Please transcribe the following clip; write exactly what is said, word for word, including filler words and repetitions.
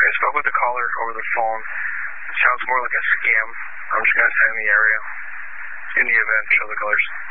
I spoke with the caller over the phone. It sounds more like a scam. I'm just going to stay in the area. In the event, show the colors.